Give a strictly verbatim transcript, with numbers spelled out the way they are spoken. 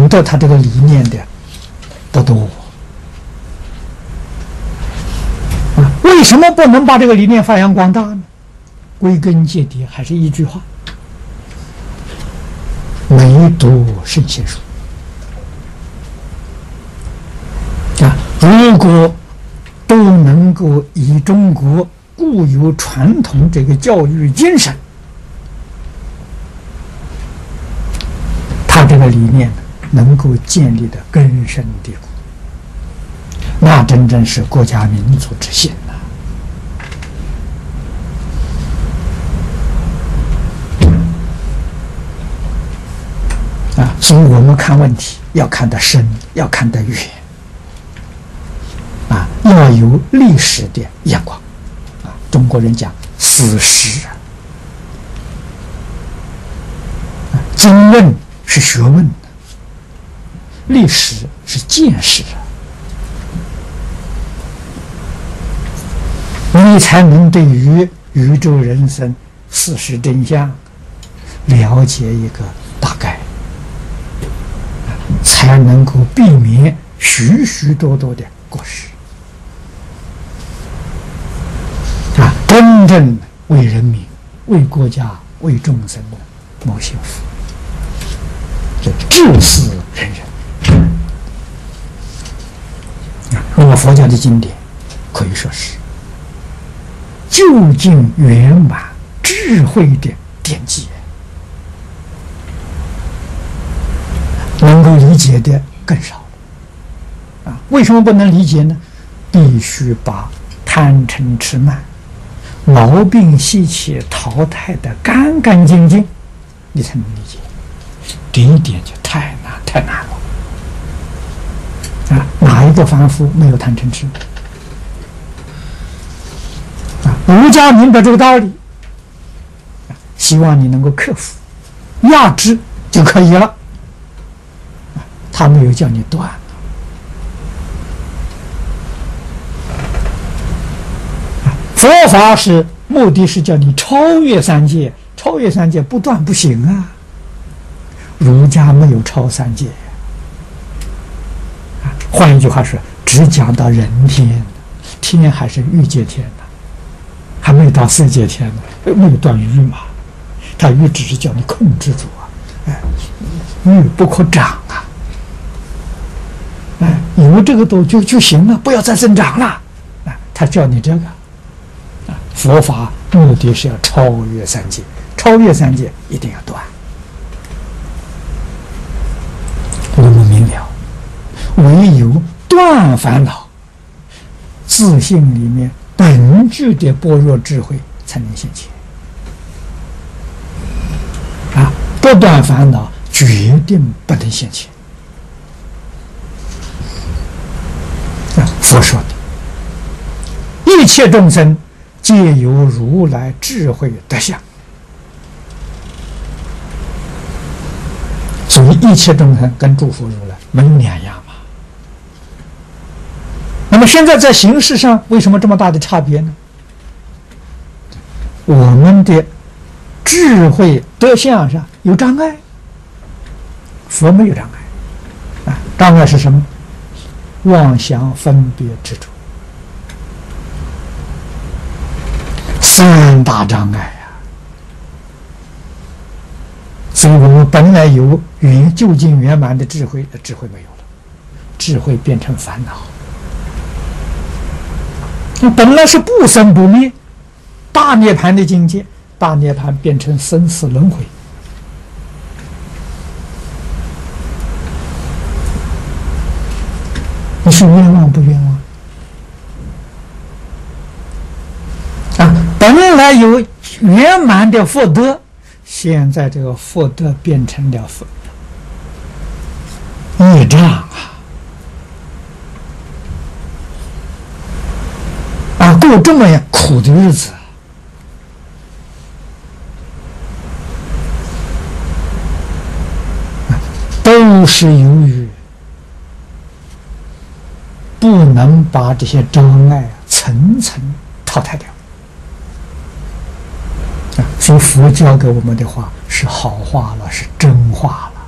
得他这个理念的不多啊。为什么不能把这个理念发扬光大呢？归根结底还是一句话：没读圣贤书啊。如果都能够以中国固有传统这个教育精神，他这个理念能够建立的根深蒂固，那真正是国家民族之幸啊！啊，所以我们看问题要看得深，要看得远，啊，要有历史的眼光，啊，中国人讲史实，啊，经论是学问的，历史是见识，你才能对于宇宙人生事实真相了解一个大概，才能够避免许许多多的过失啊！真正为人民、为国家、为众生的谋幸福，这治世仁人。那么佛教的经典可以说是究竟圆满智慧的典籍，能够理解的更少啊！为什么不能理解呢？必须把贪嗔痴慢毛病习气淘汰的干干净净，你才能理解。这一点就太难太难了啊！哪一个凡夫没有贪嗔痴啊？儒家明白这个道理，希望你能够克服压制就可以了。他没有叫你断，佛法是目的是叫你超越三界，超越三界不断不行啊。儒家没有超三界，换一句话说，只讲到人天，天还是欲界天呢，还没到色界天呢，没有断欲嘛。他欲只是叫你控制住啊，哎，欲不可长啊。哎，有这个都就就行了，不要再增长了。啊，他叫你这个，啊，佛法目的是要超越三界，超越三界一定要断。我们明了，唯有断烦恼，自信里面本具的般若智慧才能现前。啊，不断烦恼，决定不能现前。佛说的，一切众生皆有如来智慧德相，所以一切众生跟诸佛如来没有两样嘛。那么现在在形式上为什么这么大的差别呢？我们的智慧德相上有障碍，佛没有障碍啊。障碍是什么？妄想分别执着，三大障碍啊！所以我们本来有圆究竟圆满的智慧，智慧没有了，智慧变成烦恼。那本来是不生不灭大涅槃的境界，大涅槃变成生死轮回。你是冤枉不冤枉啊？本来有圆满的福德，现在这个福德变成了业障啊！啊，过这么样苦的日子，啊，都是由于不能把这些障碍层层淘汰掉啊！所以佛教给我们的话是好话了，是真话了。